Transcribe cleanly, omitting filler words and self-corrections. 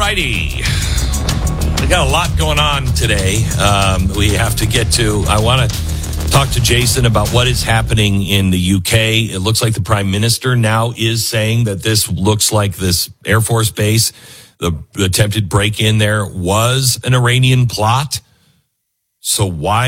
righty. We got a lot going on today. We have to get to. I want to talk to Jason about what is happening in the UK. It looks like the Prime Minister now is saying that this looks like this Air Force base, the attempted break-in there was an Iranian plot. So why